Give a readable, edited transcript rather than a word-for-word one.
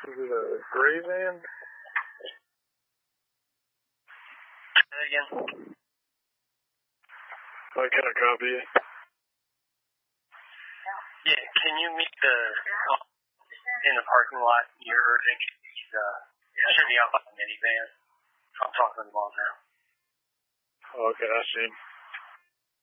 Is it a gray van? Say that again. What kind of copy? Yeah, can you meet in the parking lot near Irving? He's should be out by the minivan. I'm talking to him all now. Okay, I see him.